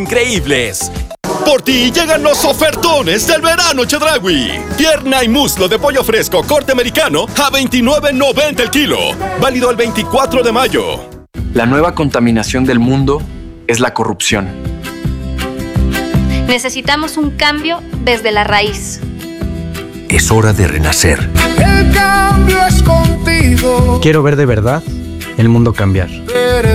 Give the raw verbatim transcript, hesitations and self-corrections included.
increíbles. Por ti llegan los ofertones del verano Chedraui. Pierna y muslo de pollo fresco corte americano a veintinueve noventa el kilo. Válido el veinticuatro de mayo. La nueva contaminación del mundo es la corrupción. Necesitamos un cambio desde la raíz. Es hora de renacer. El cambio es contigo. Quiero ver de verdad el mundo cambiar.